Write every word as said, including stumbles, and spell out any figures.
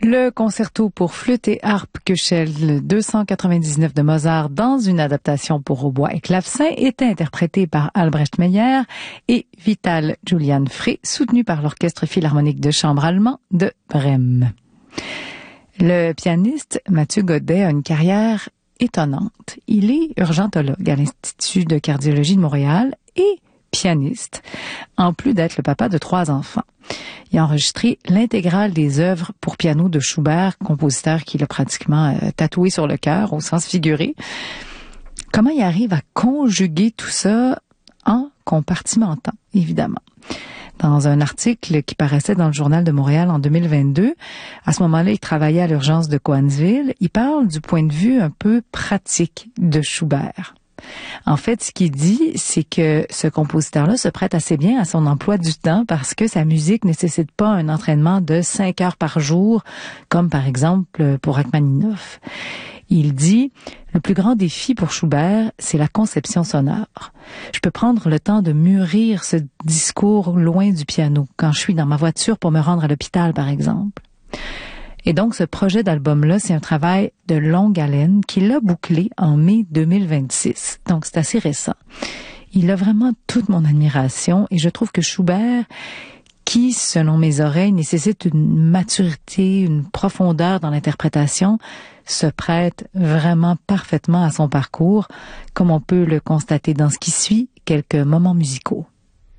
Le concerto pour flûte et harpe Köchel deux cent quatre-vingt-dix-neuf de Mozart dans une adaptation pour hautbois et clavecin était interprété par Albrecht Meyer et Vital Julian Frey, soutenu par l'Orchestre philharmonique de chambre allemand de Brême. Le pianiste Mathieu Godet a une carrière étonnante. Il est urgentologue à l'Institut de cardiologie de Montréal et pianiste, en plus d'être le papa de trois enfants. Il a enregistré l'intégrale des œuvres pour piano de Schubert, compositeur qui l'a pratiquement euh, tatoué sur le cœur, au sens figuré. Comment il arrive à conjuguer tout ça en compartimentant, évidemment? Dans un article qui paraissait dans le Journal de Montréal en deux mille vingt-deux, à ce moment-là, il travaillait à l'urgence de Cowansville. Il parle du point de vue un peu pratique de Schubert. En fait, ce qu'il dit, c'est que ce compositeur-là se prête assez bien à son emploi du temps parce que sa musique nécessite pas un entraînement de cinq heures par jour, comme par exemple pour Rachmaninoff. Il dit, le plus grand défi pour Schubert, c'est la conception sonore. Je peux prendre le temps de mûrir ce discours loin du piano, quand je suis dans ma voiture pour me rendre à l'hôpital, par exemple. Et donc, ce projet d'album-là, c'est un travail de longue haleine qu'il a bouclé en mai deux mille vingt-six. Donc, c'est assez récent. Il a vraiment toute mon admiration et je trouve que Schubert, qui, selon mes oreilles, nécessite une maturité, une profondeur dans l'interprétation, se prête vraiment parfaitement à son parcours, comme on peut le constater dans ce qui suit, quelques moments musicaux.